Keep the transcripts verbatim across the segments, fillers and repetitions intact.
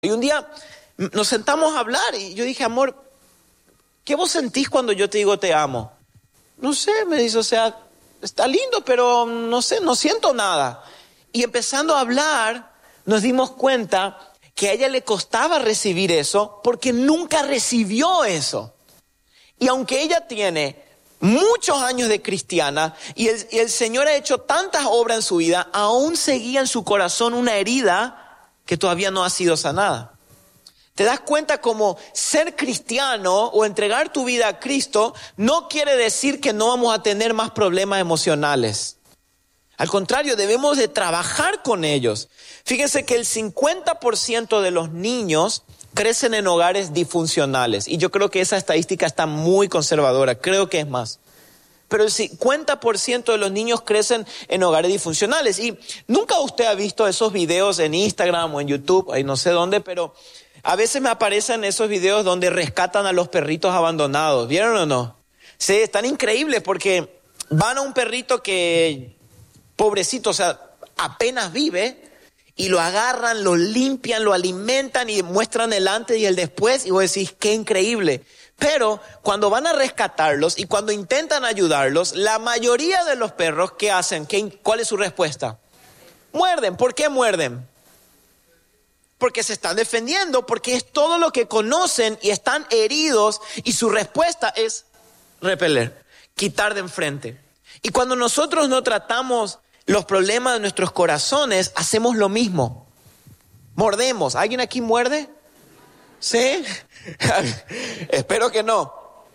Y un día nos sentamos a hablar y yo dije, amor, ¿qué vos sentís cuando yo te digo te amo? No sé, me dice, o sea, está lindo, pero no sé, no siento nada. Y empezando a hablar, nos dimos cuenta que a ella le costaba recibir eso porque nunca recibió eso. Y aunque ella tiene muchos años de cristiana y el, y el Señor ha hecho tantas obras en su vida, aún seguía en su corazón una herida que todavía no ha sido sanada. ¿Te das cuenta cómo ser cristiano o entregar tu vida a Cristo no quiere decir que no vamos a tener más problemas emocionales? Al contrario, debemos de trabajar con ellos. Fíjense que el cincuenta por ciento de los niños crecen en hogares disfuncionales. Y yo creo que esa estadística está muy conservadora, creo que es más. Pero el cincuenta por ciento de los niños crecen en hogares disfuncionales. Y nunca usted ha visto esos videos en Instagram o en YouTube, ahí no sé dónde, pero a veces me aparecen esos videos donde rescatan a los perritos abandonados. ¿Vieron o no? Sí, están increíbles porque van a un perrito que, pobrecito, o sea, apenas vive, y lo agarran, lo limpian, lo alimentan y muestran el antes y el después. Y vos decís, qué increíble. Pero cuando van a rescatarlos y cuando intentan ayudarlos, la mayoría de los perros, ¿qué hacen? ¿Qué, ¿Cuál es su respuesta? Muerden. ¿Por qué muerden? Porque se están defendiendo, porque es todo lo que conocen y están heridos y su respuesta es repeler, quitar de enfrente. Y cuando nosotros no tratamos los problemas de nuestros corazones, hacemos lo mismo. Mordemos. ¿Alguien aquí muerde? ¿Sí? Espero que no.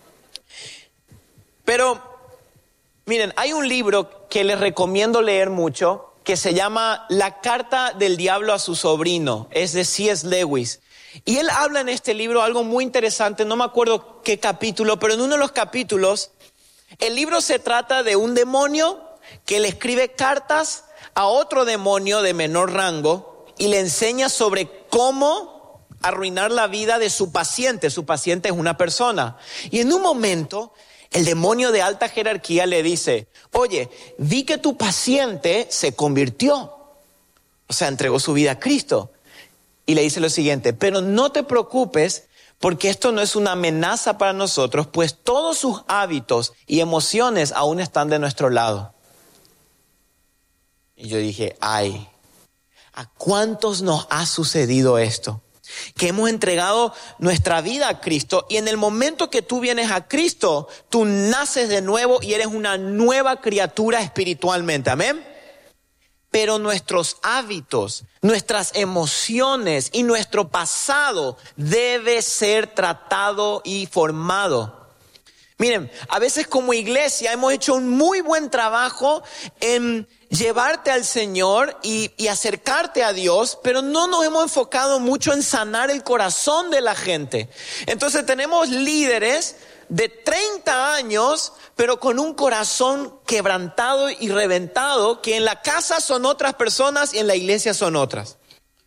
Pero, miren, hay un libro que les recomiendo leer mucho, que se llama La carta del diablo a su sobrino. Es de C S Lewis. Y él habla en este libro algo muy interesante, no me acuerdo qué capítulo, pero en uno de los capítulos, el libro se trata de un demonio que le escribe cartas a otro demonio de menor rango y le enseña sobre cómo arruinar la vida de su paciente. Su paciente es una persona. Y en un momento, el demonio de alta jerarquía le dice, oye, vi que tu paciente se convirtió. O sea, entregó su vida a Cristo. Y le dice lo siguiente, pero no te preocupes porque esto no es una amenaza para nosotros, pues todos sus hábitos y emociones aún están de nuestro lado. Y yo dije, ay, ¿a cuántos nos ha sucedido esto? Que hemos entregado nuestra vida a Cristo y en el momento que tú vienes a Cristo, tú naces de nuevo y eres una nueva criatura espiritualmente, amén. Pero nuestros hábitos, nuestras emociones y nuestro pasado debe ser tratado y formado. Miren, a veces como iglesia hemos hecho un muy buen trabajo en llevarte al Señor y, y acercarte a Dios, pero no nos hemos enfocado mucho en sanar el corazón de la gente. Entonces tenemos líderes de treinta años, pero con un corazón quebrantado y reventado, que en la casa son otras personas y en la iglesia son otras.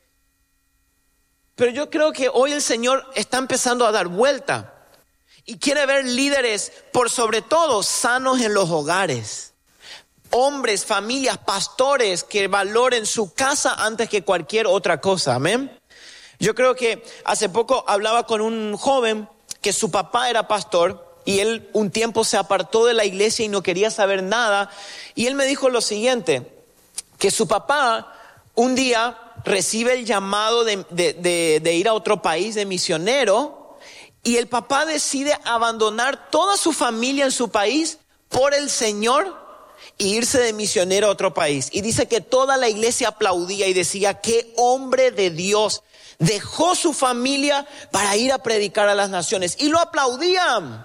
Pero yo creo que hoy el Señor está empezando a dar vuelta y quiere ver líderes, por sobre todo, sanos en los hogares. Hombres, familias, pastores que valoren su casa antes que cualquier otra cosa, amén. Yo creo que hace poco hablaba con un joven que su papá era pastor y él un tiempo se apartó de la iglesia y no quería saber nada. Y él me dijo lo siguiente, que su papá un día recibe el llamado de, de, de, de ir a otro país de misionero y el papá decide abandonar toda su familia en su país por el Señor e irse de misionero a otro país. Y dice que toda la iglesia aplaudía y decía, qué hombre de Dios, dejó su familia para ir a predicar a las naciones. Y lo aplaudían.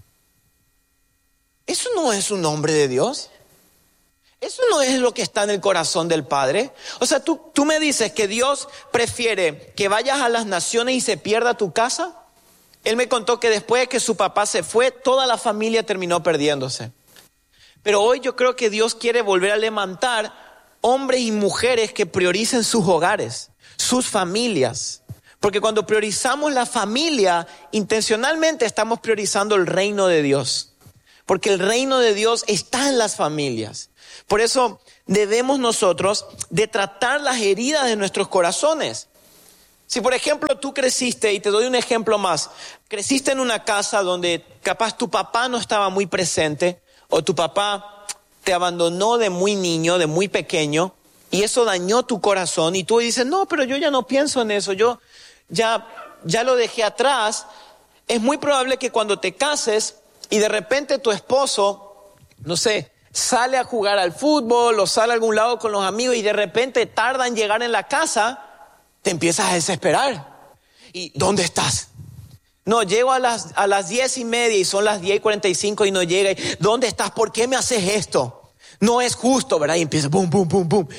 ¿Eso no es un hombre de Dios? ¿Eso no es lo que está en el corazón del Padre? O sea, ¿tú, tú me dices que Dios prefiere que vayas a las naciones y se pierda tu casa? Él me contó que después de que su papá se fue, toda la familia terminó perdiéndose. Pero hoy yo creo que Dios quiere volver a levantar hombres y mujeres que prioricen sus hogares, sus familias. Porque cuando priorizamos la familia, intencionalmente estamos priorizando el reino de Dios. Porque el reino de Dios está en las familias. Por eso debemos nosotros de tratar las heridas de nuestros corazones. Si por ejemplo tú creciste, y te doy un ejemplo más, creciste en una casa donde capaz tu papá no estaba muy presente, o tu papá te abandonó de muy niño, de muy pequeño, y eso dañó tu corazón, y tú dices, no, pero yo ya no pienso en eso, yo ya, ya lo dejé atrás. Es muy probable que cuando te cases y de repente tu esposo, no sé, sale a jugar al fútbol o sale a algún lado con los amigos y de repente tarda en llegar en la casa, te empiezas a desesperar. ¿Y dónde estás? No, llego a las, a las diez y media y son las diez y cuarenta y cinco y no llega. ¿Dónde estás? ¿Por qué me haces esto? No es justo, ¿verdad? Y empieza, pum, pum, pum, pum.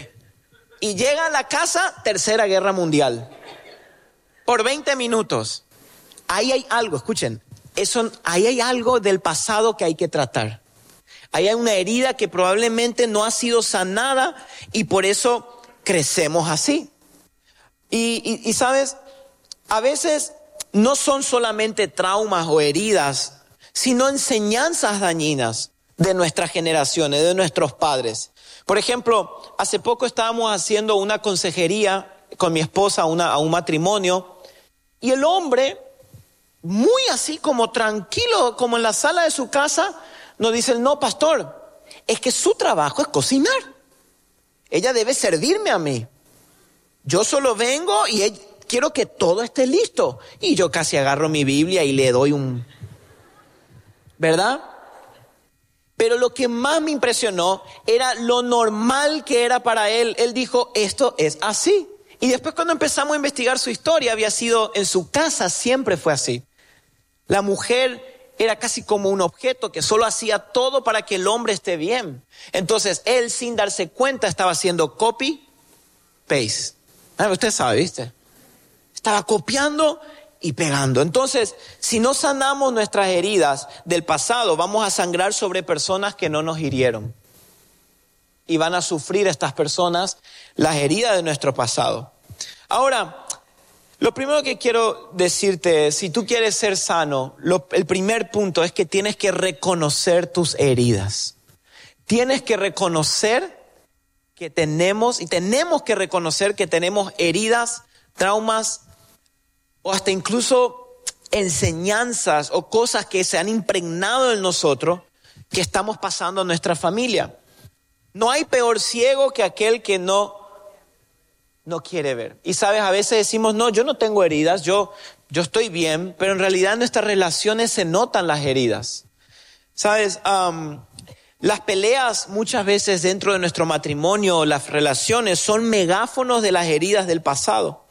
Y llega a la casa, Tercera Guerra Mundial. Por veinte minutos. Ahí hay algo, escuchen. Eso, ahí hay algo del pasado que hay que tratar. Ahí hay una herida que probablemente no ha sido sanada y por eso crecemos así. Y, y, y sabes, a veces no son solamente traumas o heridas, sino enseñanzas dañinas de nuestras generaciones, de nuestros padres. Por ejemplo, hace poco estábamos haciendo una consejería con mi esposa una, a un matrimonio y el hombre, muy así como tranquilo, como en la sala de su casa, nos dice, no, pastor, es que su trabajo es cocinar. Ella debe servirme a mí. Yo solo vengo y ella, quiero que todo esté listo. Y yo casi agarro mi Biblia y le doy un... ¿Verdad? Pero lo que más me impresionó era lo normal que era para él. Él dijo, esto es así. Y después cuando empezamos a investigar su historia, había sido en su casa, siempre fue así. La mujer era casi como un objeto que solo hacía todo para que el hombre esté bien. Entonces él, sin darse cuenta, estaba haciendo copy, paste. Ah, usted sabe, ¿viste? Estaba copiando y pegando. Entonces, si no sanamos nuestras heridas del pasado, vamos a sangrar sobre personas que no nos hirieron. Y van a sufrir estas personas las heridas de nuestro pasado. Ahora, lo primero que quiero decirte es, si tú quieres ser sano, lo, el primer punto es que tienes que reconocer tus heridas. Tienes que reconocer que tenemos, y tenemos que reconocer que tenemos heridas, traumas, o hasta incluso enseñanzas o cosas que se han impregnado en nosotros que estamos pasando en nuestra familia. No hay peor ciego que aquel que no no quiere ver. Y sabes, a veces decimos, no, yo no tengo heridas, yo, yo estoy bien, pero en realidad en nuestras relaciones se notan las heridas. Sabes, um, las peleas muchas veces dentro de nuestro matrimonio, las relaciones, son megáfonos de las heridas del pasado.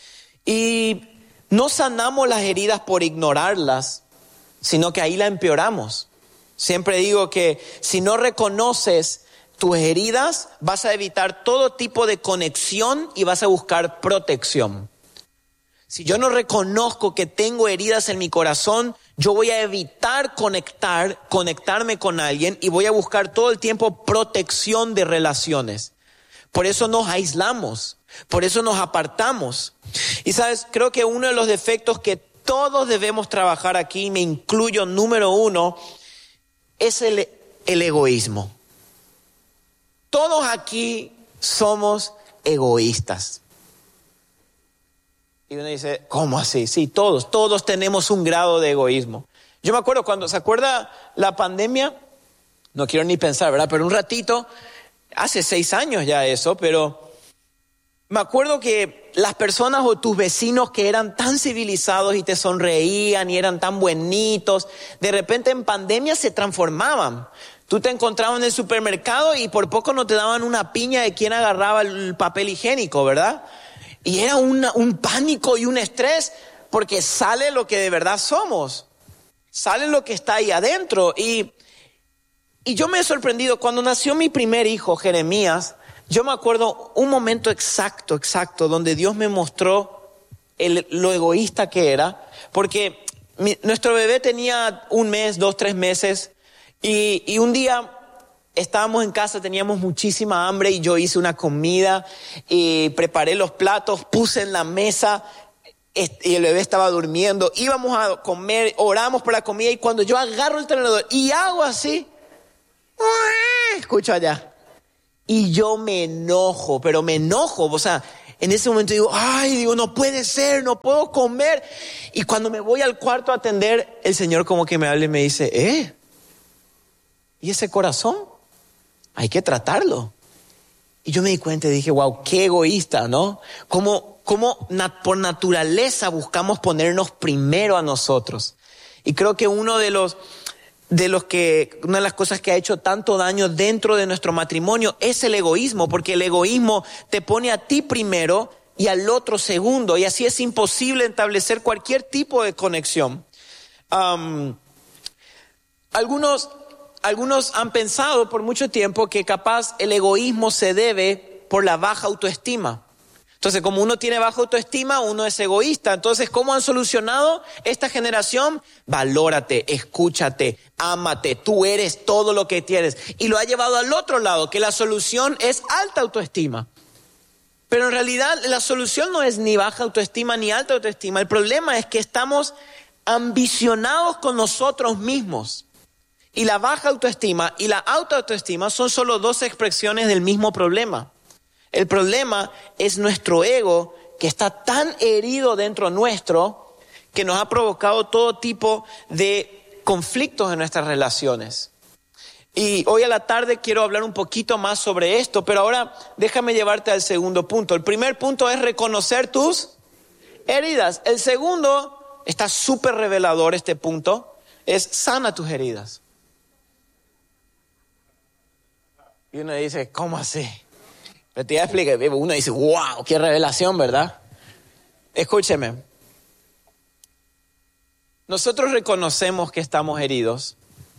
Y no sanamos las heridas por ignorarlas, sino que ahí la empeoramos. Siempre digo que si no reconoces tus heridas, vas a evitar todo tipo de conexión y vas a buscar protección. Si yo no reconozco que tengo heridas en mi corazón, yo voy a evitar conectar, conectarme con alguien y voy a buscar todo el tiempo protección de relaciones. Por eso nos aislamos, por eso nos apartamos. Y sabes, creo que uno de los defectos que todos debemos trabajar aquí, me incluyo número uno, es el, el egoísmo. Todos aquí somos egoístas. Y uno dice, ¿cómo así? Sí, todos, todos tenemos un grado de egoísmo. Yo me acuerdo cuando, ¿se acuerda la pandemia? No quiero ni pensar, ¿verdad? Pero un ratito, hace seis años ya eso, pero me acuerdo que las personas o tus vecinos que eran tan civilizados y te sonreían y eran tan buenitos, de repente en pandemia se transformaban. Tú te encontrabas en el supermercado y por poco no te daban una piña de quién agarraba el papel higiénico, ¿verdad? Y era una, un pánico y un estrés porque sale lo que de verdad somos. Sale lo que está ahí adentro. Y, y yo me he sorprendido. Cuando nació mi primer hijo, Jeremías, yo me acuerdo un momento exacto, exacto, donde Dios me mostró el, lo egoísta que era. Porque mi, nuestro bebé tenía un mes, dos, tres meses. Y, y un día estábamos en casa, teníamos muchísima hambre y yo hice una comida y preparé los platos, puse en la mesa y el bebé estaba durmiendo. Íbamos a comer, oramos por la comida y cuando yo agarro el tenedor y hago así, escucho allá. Y yo me enojo, pero me enojo, o sea, en ese momento digo, ay, digo, no puede ser, no puedo comer. Y cuando me voy al cuarto a atender, el Señor como que me habla y me dice, eh, ¿y ese corazón? Hay que tratarlo. Y yo me di cuenta y dije, wow, qué egoísta, ¿no? Cómo, cómo na- por naturaleza buscamos ponernos primero a nosotros. Y creo que uno de los, de los que, una de las cosas que ha hecho tanto daño dentro de nuestro matrimonio es el egoísmo, porque el egoísmo te pone a ti primero y al otro segundo, y así es imposible establecer cualquier tipo de conexión. Um, algunos... Algunos han pensado por mucho tiempo que capaz el egoísmo se debe por la baja autoestima. Entonces, como uno tiene baja autoestima, uno es egoísta. Entonces, ¿cómo han solucionado esta generación? Valórate, escúchate, ámate, tú eres todo lo que tienes. Y lo ha llevado al otro lado, que la solución es alta autoestima. Pero en realidad la solución no es ni baja autoestima ni alta autoestima. El problema es que estamos ambicionados con nosotros mismos. Y la baja autoestima y la alta autoestima son solo dos expresiones del mismo problema. El problema es nuestro ego, que está tan herido dentro nuestro que nos ha provocado todo tipo de conflictos en nuestras relaciones. Y hoy a la tarde quiero hablar un poquito más sobre esto, pero ahora déjame llevarte al segundo punto. El primer punto es reconocer tus heridas. El segundo, está súper revelador este punto, es sana tus heridas. Y uno dice, ¿cómo así? Pero te voy a explicar. Uno dice, wow, qué revelación, ¿verdad? Escúcheme. Nosotros reconocemos que estamos heridos,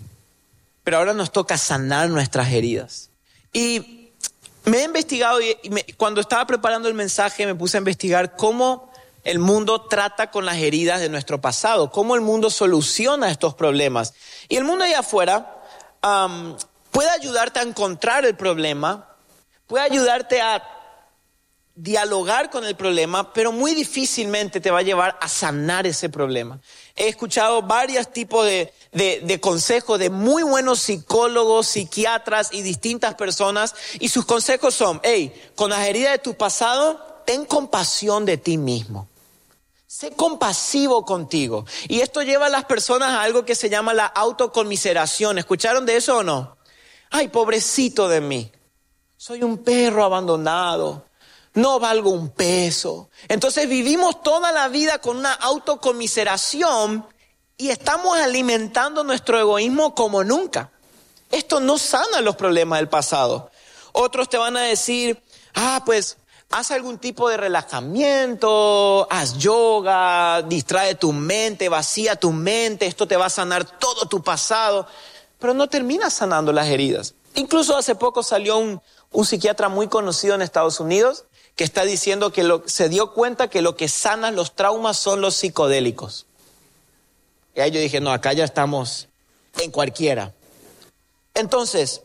pero ahora nos toca sanar nuestras heridas. Y me he investigado, y me, cuando estaba preparando el mensaje me puse a investigar cómo el mundo trata con las heridas de nuestro pasado, cómo el mundo soluciona estos problemas. Y el mundo allá afuera um, puede ayudarte a encontrar el problema, puede ayudarte a dialogar con el problema, pero muy difícilmente te va a llevar a sanar ese problema. He escuchado varios tipos de, de, de consejos de muy buenos psicólogos, psiquiatras y distintas personas, y sus consejos son, hey, con las heridas de tu pasado, ten compasión de ti mismo. Sé compasivo contigo. Y esto lleva a las personas a algo que se llama la autoconmiseración. ¿Escucharon de eso o no? Ay, pobrecito de mí. Soy un perro abandonado. No valgo un peso. Entonces vivimos toda la vida con una autoconmiseración y estamos alimentando nuestro egoísmo como nunca. Esto no sana los problemas del pasado. Otros te van a decir, ah, pues haz algún tipo de relajamiento, haz yoga, distrae tu mente, vacía tu mente, esto te va a sanar todo tu pasado. Pero no termina sanando las heridas. Incluso hace poco salió un, un psiquiatra muy conocido en Estados Unidos que está diciendo que lo, se dio cuenta que lo que sana los traumas son los psicodélicos. Y ahí yo dije, no, acá ya estamos en cualquiera. Entonces,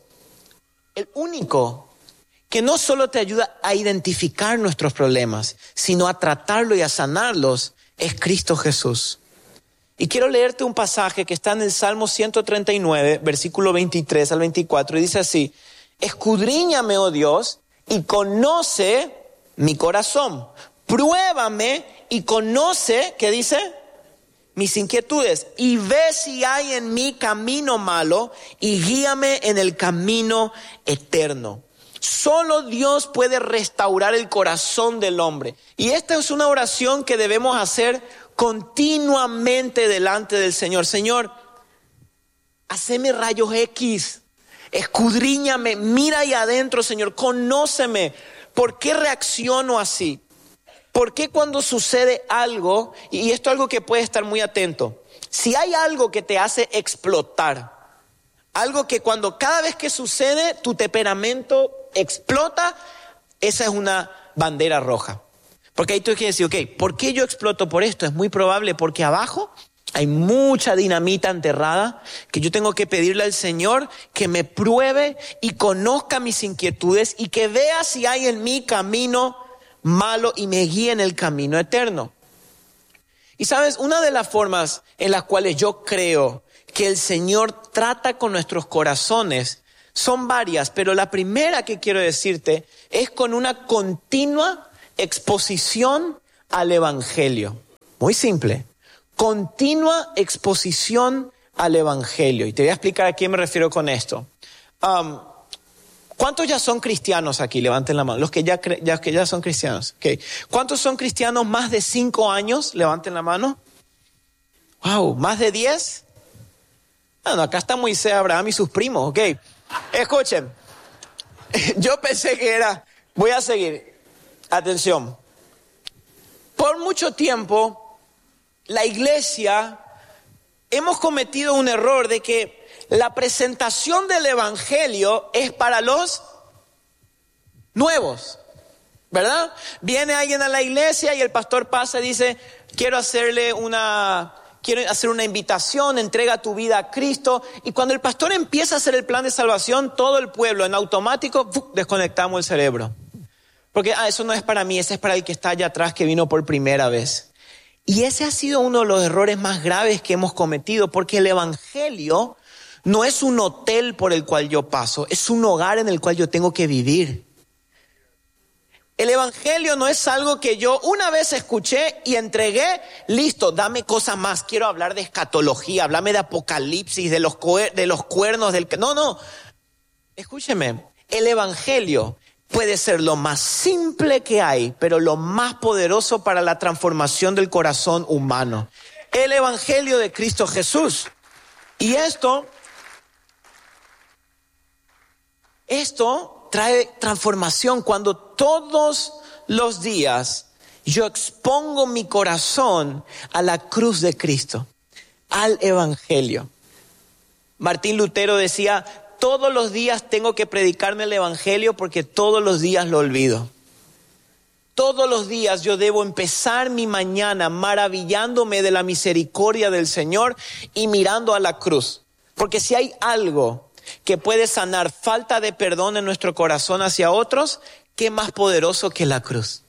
el único que no solo te ayuda a identificar nuestros problemas, sino a tratarlos y a sanarlos, es Cristo Jesús. Y quiero leerte un pasaje que está en el Salmo ciento treinta y nueve, versículo veintitrés al veinticuatro, y dice así, escudriñame, oh Dios, y conoce mi corazón, pruébame y conoce, ¿qué dice? Mis inquietudes, y ve si hay en mí camino malo, y guíame en el camino eterno. Solo Dios puede restaurar el corazón del hombre. Y esta es una oración que debemos hacer continuamente delante del Señor. Señor, haceme rayos X, escudriñame, mira ahí adentro, Señor, conóceme. ¿Por qué reacciono así? ¿Por qué cuando sucede algo, y esto es algo que puedes estar muy atento, si hay algo que te hace explotar, algo que cuando cada vez que sucede tu temperamento explota, esa es una bandera roja. Porque ahí tú quieres decir, ok, ¿por qué yo exploto por esto? Es muy probable porque abajo hay mucha dinamita enterrada que yo tengo que pedirle al Señor que me pruebe y conozca mis inquietudes y que vea si hay en mí camino malo y me guíe en el camino eterno. Y sabes, una de las formas en las cuales yo creo que el Señor trata con nuestros corazones son varias, pero la primera que quiero decirte es con una continua exposición al evangelio. Muy simple. Continua exposición al evangelio. Y te voy a explicar a qué me refiero con esto. Um, ¿Cuántos ya son cristianos aquí? Levanten la mano. Los que ya, cre- ya, que ya son cristianos. Okay. ¿Cuántos son cristianos más de cinco años? Levanten la mano. Wow, ¿más de diez? Bueno, acá está Moisés, Abraham y sus primos. Ok. Escuchen. Yo pensé que era... Voy a seguir. Atención. Por mucho tiempo, la iglesia hemos cometido un error de que la presentación del evangelio es para los nuevos, ¿verdad? Viene alguien a la iglesia y el pastor pasa y dice, quiero hacerle una, quiero hacer una invitación, entrega tu vida a Cristo. Y cuando el pastor empieza a hacer el plan de salvación, todo el pueblo en automático, ¡fuc!, desconectamos el cerebro. Porque, ah, eso no es para mí, ese es para el que está allá atrás que vino por primera vez. Y ese ha sido uno de los errores más graves que hemos cometido, porque el evangelio no es un hotel por el cual yo paso, es un hogar en el cual yo tengo que vivir. El evangelio no es algo que yo una vez escuché y entregué, listo, dame cosas más, quiero hablar de escatología, háblame de apocalipsis, de los, cuer- de los cuernos del... No, no, escúcheme, el evangelio puede ser lo más simple que hay, pero lo más poderoso para la transformación del corazón humano. El evangelio de Cristo Jesús. Y esto, esto trae transformación cuando todos los días yo expongo mi corazón a la cruz de Cristo, al evangelio. Martín Lutero decía, todos los días tengo que predicarme el evangelio porque todos los días lo olvido. Todos los días yo debo empezar mi mañana maravillándome de la misericordia del Señor y mirando a la cruz. Porque si hay algo que puede sanar falta de perdón en nuestro corazón hacia otros, ¿qué más poderoso que la cruz?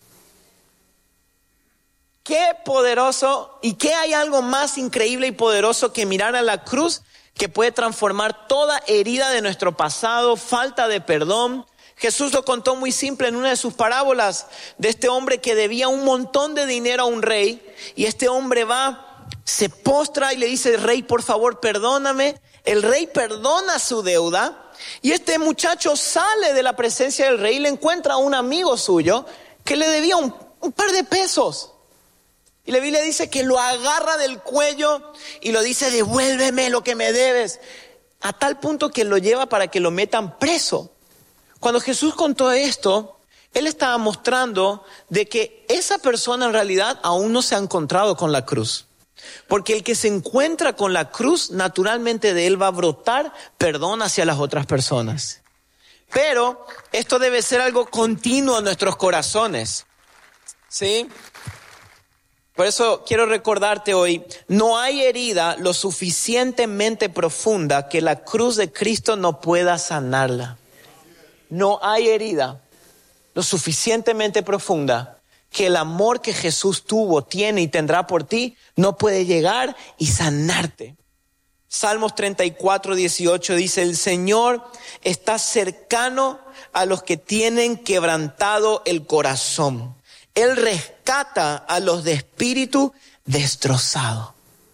Qué poderoso, y qué hay algo más increíble y poderoso que mirar a la cruz, que puede transformar toda herida de nuestro pasado, falta de perdón. Jesús lo contó muy simple en una de sus parábolas de este hombre que debía un montón de dinero a un rey, y este hombre va, se postra y le dice, rey, por favor, perdóname. El rey perdona su deuda, y este muchacho sale de la presencia del rey y le encuentra a un amigo suyo que le debía un, un par de pesos. Y la Biblia dice que lo agarra del cuello y lo dice, devuélveme lo que me debes. A tal punto que lo lleva para que lo metan preso. Cuando Jesús contó esto, Él estaba mostrando de que esa persona en realidad aún no se ha encontrado con la cruz. Porque el que se encuentra con la cruz, naturalmente de él va a brotar perdón hacia las otras personas. Pero esto debe ser algo continuo en nuestros corazones. ¿Sí? Por eso quiero recordarte hoy, no hay herida lo suficientemente profunda que la cruz de Cristo no pueda sanarla. No hay herida lo suficientemente profunda que el amor que Jesús tuvo, tiene y tendrá por ti no puede llegar y sanarte. Salmos treinta y cuatro, dieciocho dice, el Señor está cercano a los que tienen quebrantado el corazón. Él rescata a los de espíritu destrozado.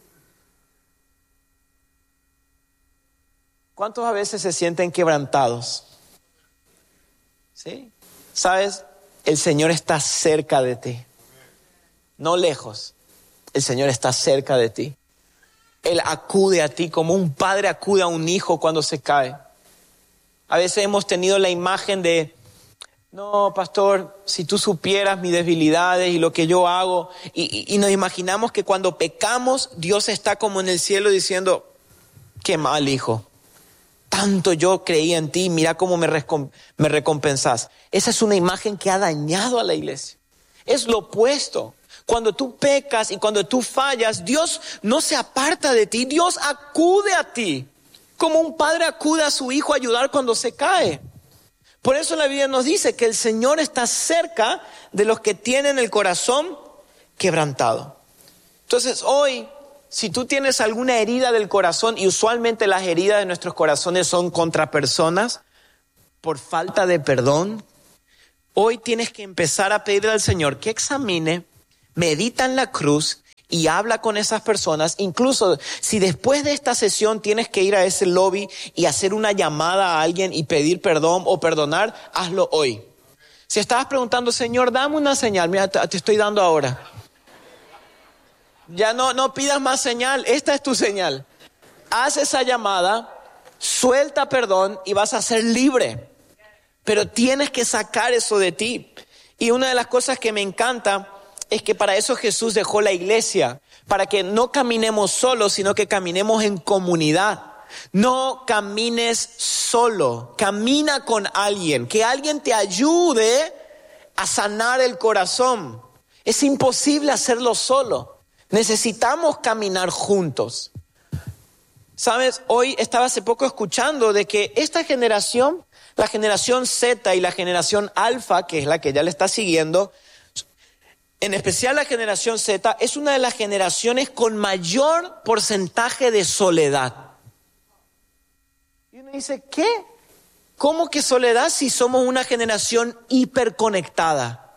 ¿Cuántos a veces se sienten quebrantados? ¿Sí? ¿Sabes? El Señor está cerca de ti. No lejos. El Señor está cerca de ti. Él acude a ti como un padre acude a un hijo cuando se cae. A veces hemos tenido la imagen de, no, pastor, si tú supieras mis debilidades y lo que yo hago, y, y, y nos imaginamos que cuando pecamos, Dios está como en el cielo diciendo, qué mal, hijo. Tanto yo creí en ti, mira cómo me, recomp- me recompensás. Esa es una imagen que ha dañado a la iglesia. Es lo opuesto. Cuando tú pecas y cuando tú fallas, Dios no se aparta de ti, Dios acude a ti. Como un padre acude a su hijo a ayudar cuando se cae. Por eso la Biblia nos dice que el Señor está cerca de los que tienen el corazón quebrantado. Entonces hoy, si tú tienes alguna herida del corazón, y usualmente las heridas de nuestros corazones son contra personas, por falta de perdón, hoy tienes que empezar a pedirle al Señor que examine, medita en la cruz y habla con esas personas. Incluso si después de esta sesión tienes que ir a ese lobby y hacer una llamada a alguien y pedir perdón o perdonar, hazlo hoy. Si estabas preguntando, Señor, dame una señal, mira, te, te estoy dando ahora. Ya no, no pidas más señal, esta es tu señal. Haz esa llamada, suelta perdón y vas a ser libre. Pero tienes que sacar eso de ti. Y una de las cosas que me encanta es que para eso Jesús dejó la iglesia, para que no caminemos solos, sino que caminemos en comunidad. No camines solo, camina con alguien, que alguien te ayude a sanar el corazón. Es imposible hacerlo solo, necesitamos caminar juntos. Sabes, hoy estaba hace poco escuchando de que esta generación, la generación Z y la generación Alfa, que es la que ya le está siguiendo, en especial la generación Z, es una de las generaciones con mayor porcentaje de soledad. Y uno dice, ¿qué? ¿Cómo que soledad si somos una generación hiperconectada?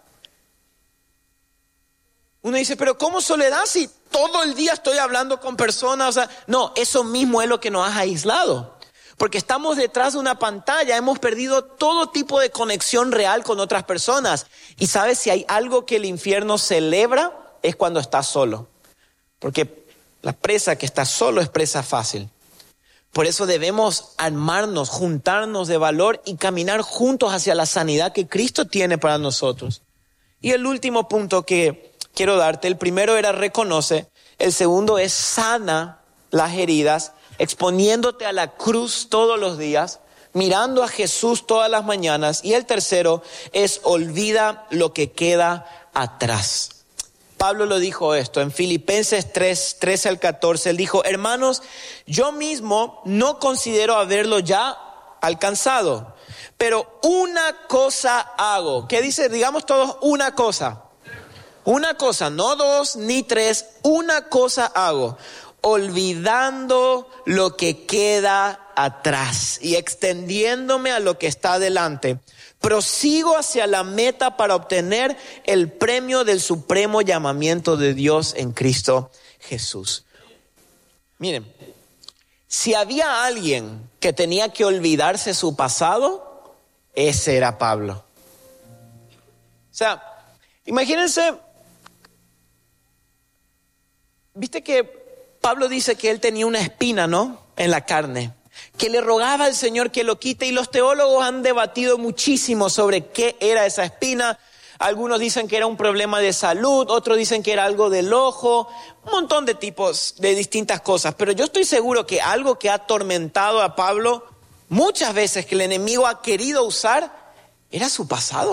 Uno dice, pero ¿cómo soledad si todo el día estoy hablando con personas? O sea, no, eso mismo es lo que nos ha aislado. Porque estamos detrás de una pantalla, hemos perdido todo tipo de conexión real con otras personas. Y sabes, si hay algo que el infierno celebra, es cuando estás solo. Porque la presa que está solo es presa fácil. Por eso debemos armarnos, juntarnos de valor y caminar juntos hacia la sanidad que Cristo tiene para nosotros. Y el último punto que quiero darte, el primero era reconoce, el segundo es sana las heridas, exponiéndote a la cruz todos los días, mirando a Jesús todas las mañanas. Y el tercero es olvida lo que queda atrás. Pablo lo dijo esto en Filipenses tres, trece al catorce. Él dijo, hermanos, yo mismo no considero haberlo ya alcanzado, pero una cosa hago. ¿Qué dice? Digamos todos una cosa. Una cosa, no dos ni tres, una cosa hago. Olvidando lo que queda atrás y extendiéndome a lo que está adelante, prosigo hacia la meta para obtener el premio del supremo llamamiento de Dios en Cristo Jesús. Miren, si había alguien que tenía que olvidarse su pasado, ese era Pablo. O sea, imagínense, viste que Pablo dice que él tenía una espina, ¿no? En la carne, que le rogaba al Señor que lo quite, y los teólogos han debatido muchísimo sobre qué era esa espina. Algunos dicen que era un problema de salud, otros dicen que era algo del ojo, un montón de tipos de distintas cosas. Pero yo estoy seguro que algo que ha atormentado a Pablo muchas veces, que el enemigo ha querido usar, era su pasado.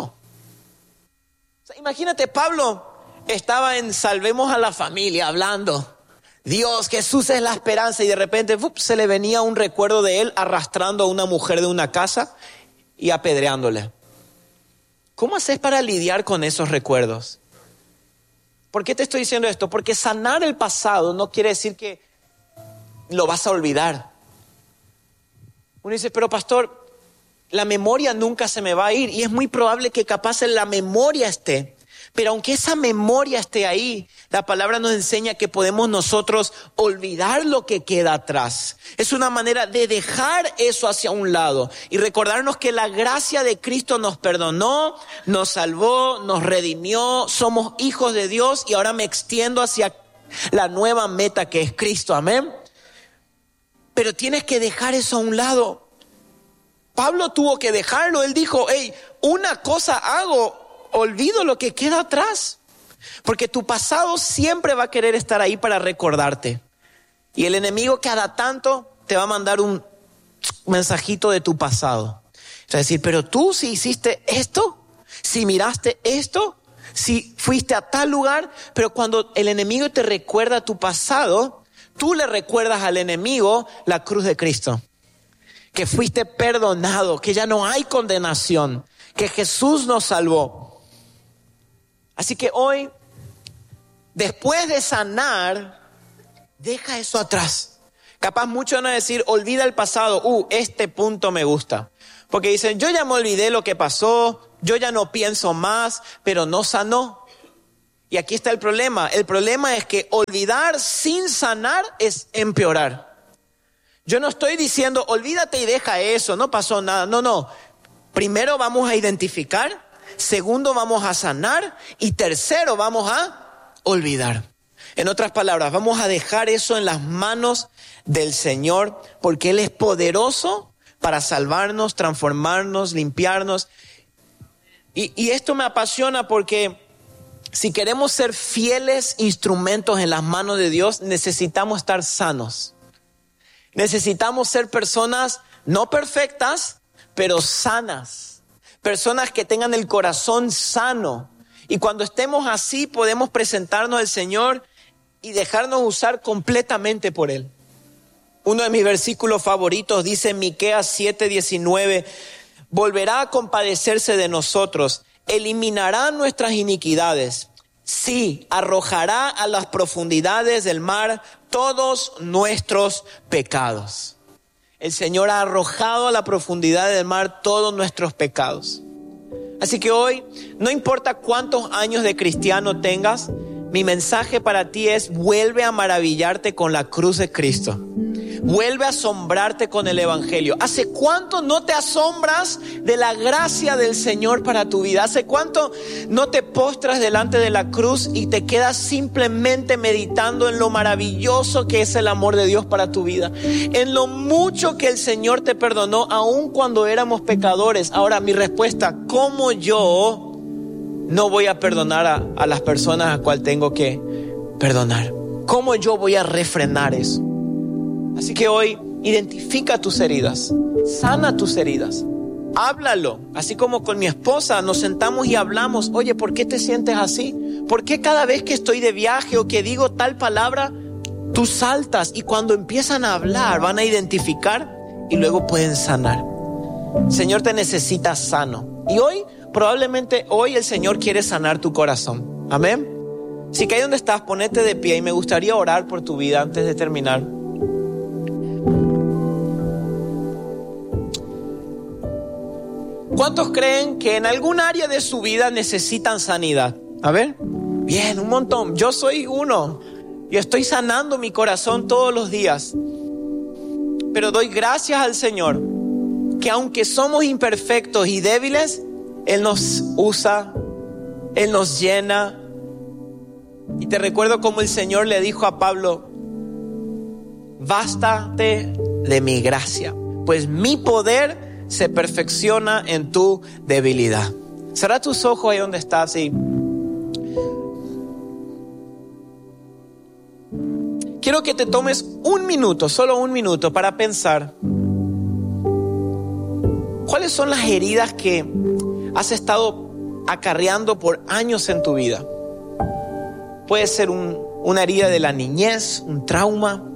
O sea, imagínate, Pablo estaba en Salvemos a la Familia hablando. Dios, Jesús es la esperanza, y de repente ¡fup! Se le venía un recuerdo de él arrastrando a una mujer de una casa y apedreándole. ¿Cómo haces para lidiar con esos recuerdos? ¿Por qué te estoy diciendo esto? Porque sanar el pasado no quiere decir que lo vas a olvidar. Uno dice, pero pastor, la memoria nunca se me va a ir, y es muy probable que capaz en la memoria esté. Pero aunque esa memoria esté ahí, la palabra nos enseña que podemos nosotros olvidar lo que queda atrás. Es una manera de dejar eso hacia un lado y recordarnos que la gracia de Cristo nos perdonó, nos salvó, nos redimió, somos hijos de Dios, y ahora me extiendo hacia la nueva meta que es Cristo, amén. Pero tienes que dejar eso a un lado. Pablo tuvo que dejarlo, él dijo, hey, una cosa hago, olvido lo que queda atrás, porque tu pasado siempre va a querer estar ahí para recordarte. Y el enemigo cada tanto te va a mandar un mensajito de tu pasado. Es decir, pero tú si hiciste esto, si miraste esto, si fuiste a tal lugar. Pero cuando el enemigo te recuerda tu pasado, tú le recuerdas al enemigo la cruz de Cristo. Que fuiste perdonado, que ya no hay condenación, que Jesús nos salvó. Así que hoy, después de sanar, deja eso atrás. Capaz muchos van a decir, olvida el pasado. Uh, este punto me gusta. Porque dicen, yo ya me olvidé lo que pasó, yo ya no pienso más, pero no sanó. Y aquí está el problema. El problema es que olvidar sin sanar es empeorar. Yo no estoy diciendo, olvídate y deja eso, no pasó nada. No, no. Primero vamos a identificar, segundo vamos a sanar y tercero vamos a olvidar. En otras palabras, vamos a dejar eso en las manos del Señor porque Él es poderoso para salvarnos, transformarnos, limpiarnos. Y, y esto me apasiona porque si queremos ser fieles instrumentos en las manos de Dios, necesitamos estar sanos. Necesitamos ser personas no perfectas, pero sanas. Personas que tengan el corazón sano. Y cuando estemos así, podemos presentarnos al Señor y dejarnos usar completamente por Él. Uno de mis versículos favoritos dice en Miqueas siete diecinueve, volverá a compadecerse de nosotros, eliminará nuestras iniquidades. Sí, arrojará a las profundidades del mar todos nuestros pecados. El Señor ha arrojado a la profundidad del mar todos nuestros pecados. Así que hoy, no importa cuántos años de cristiano tengas, mi mensaje para ti es: vuelve a maravillarte con la cruz de Cristo. Vuelve a asombrarte con el Evangelio. ¿Hace cuánto no te asombras de la gracia del Señor para tu vida? ¿Hace cuánto no te postras delante de la cruz y te quedas simplemente meditando en lo maravilloso que es el amor de Dios para tu vida? En lo mucho que el Señor te perdonó aun cuando éramos pecadores. Ahora mi respuesta: ¿cómo yo no voy a perdonar a, a las personas a las cuales tengo que perdonar? ¿Cómo yo voy a refrenar eso? Así que hoy identifica tus heridas, sana tus heridas, háblalo. Así como con mi esposa nos sentamos y hablamos: oye, ¿por qué te sientes así? ¿Por qué cada vez que estoy de viaje o que digo tal palabra, tú saltas? Y cuando empiezan a hablar van a identificar y luego pueden sanar. El Señor te necesita sano. Y hoy, probablemente hoy el Señor quiere sanar tu corazón. Amén. Si que ahí donde estás, ponete de pie y me gustaría orar por tu vida antes de terminar. ¿Cuántos creen que en algún área de su vida necesitan sanidad? A ver, bien, un montón. Yo soy uno y estoy sanando mi corazón todos los días. Pero doy gracias al Señor que aunque somos imperfectos y débiles, Él nos usa, Él nos llena. Y te recuerdo como el Señor le dijo a Pablo: bástate de mi gracia, pues mi poder se perfecciona en tu debilidad. Cierra tus ojos ahí donde estás y quiero que te tomes un minuto, solo un minuto, para pensar cuáles son las heridas que has estado acarreando por años en tu vida. Puede ser un, una herida de la niñez, un trauma.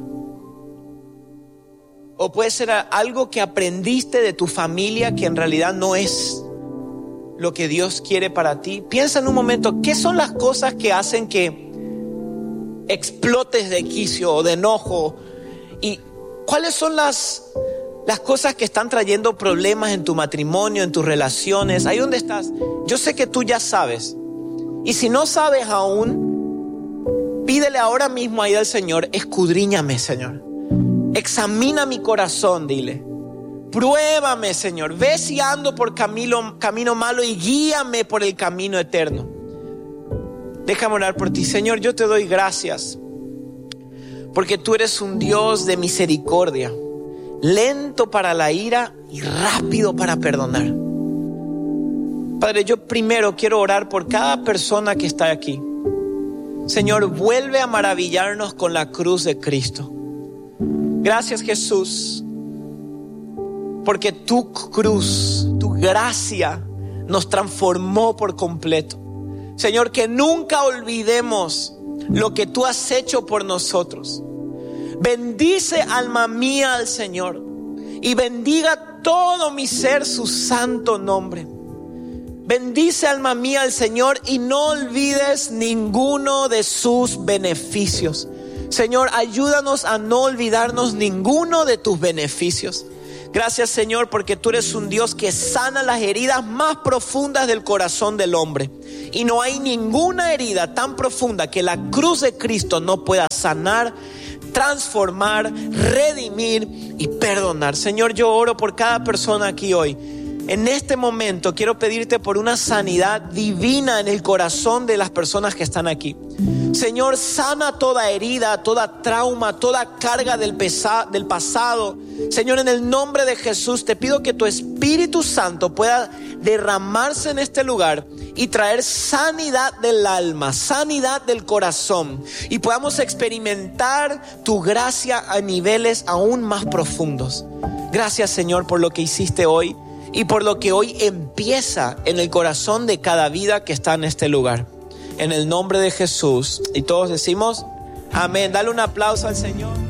O puede ser algo que aprendiste de tu familia que en realidad no es lo que Dios quiere para ti. Piensa en un momento, ¿qué son las cosas que hacen que explotes de quicio o de enojo? ¿Y cuáles son las, las cosas que están trayendo problemas en tu matrimonio, en tus relaciones? Ahí donde estás, yo sé que tú ya sabes. Y si no sabes aún, pídele ahora mismo ahí al Señor: escudriñame, Señor. Examina mi corazón, dile. Pruébame, Señor. Ve si ando por camino, camino malo y guíame por el camino eterno. Déjame orar por ti. Señor, yo te doy gracias porque tú eres un Dios de misericordia, lento para la ira y rápido para perdonar. Padre, yo primero quiero orar por cada persona que está aquí. Señor, vuelve a maravillarnos con la cruz de Cristo. Gracias, Jesús, porque tu cruz, tu gracia nos transformó por completo. Señor, que nunca olvidemos lo que tú has hecho por nosotros. Bendice, alma mía, al Señor, y bendiga todo mi ser su santo nombre. Bendice, alma mía, al Señor, y no olvides ninguno de sus beneficios. Señor, ayúdanos a no olvidarnos ninguno de tus beneficios. Gracias, Señor, porque tú eres un Dios que sana las heridas más profundas del corazón del hombre. Y no hay ninguna herida tan profunda que la cruz de Cristo no pueda sanar, transformar, redimir y perdonar. Señor, yo oro por cada persona aquí hoy. En este momento quiero pedirte por una sanidad divina en el corazón de las personas que están aquí. Señor, sana toda herida, toda trauma, toda carga del, pesa- del pasado. Señor, en el nombre de Jesús te pido que tu Espíritu Santo pueda derramarse en este lugar y traer sanidad del alma, sanidad del corazón, y podamos experimentar tu gracia a niveles aún más profundos. Gracias, Señor, por lo que hiciste hoy y por lo que hoy empieza en el corazón de cada vida que está en este lugar. En el nombre de Jesús. Y todos decimos amén. Dale un aplauso al Señor.